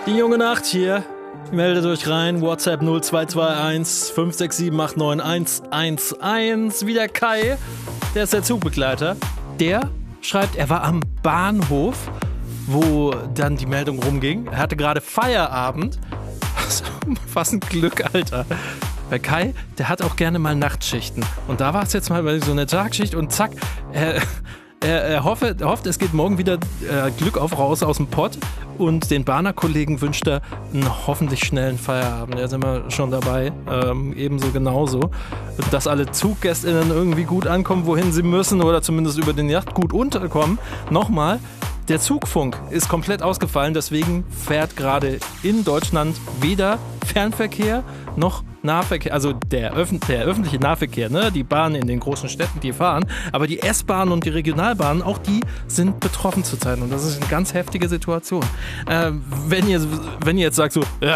Die junge Nacht hier. Meldet euch rein. WhatsApp 0221 567 89 111. Wie der Kai, der ist der Zugbegleiter. Der schreibt, er war am Bahnhof, wo dann die Meldung rumging. Er hatte gerade Feierabend. Was ein Glück, Alter. Bei Kai, der hat auch gerne mal Nachtschichten. Und da war es jetzt mal so eine Tagschicht und zack, er hofft, es geht morgen wieder Glück auf raus aus dem Pott und den Bahner-Kollegen wünscht er einen hoffentlich schnellen Feierabend. Da sind wir schon dabei, ebenso genauso. Dass alle ZuggästInnen irgendwie gut ankommen, wohin sie müssen oder zumindest über den Yacht gut unterkommen. Nochmal, der Zugfunk ist komplett ausgefallen, deswegen fährt gerade in Deutschland weder Fernverkehr noch Nahverkehr, also der öffentliche Nahverkehr, ne? Die Bahnen in den großen Städten, die fahren, aber die S-Bahnen und die Regionalbahnen, auch die sind betroffen zurzeit und das ist eine ganz heftige Situation. Wenn ihr jetzt sagt so, ja,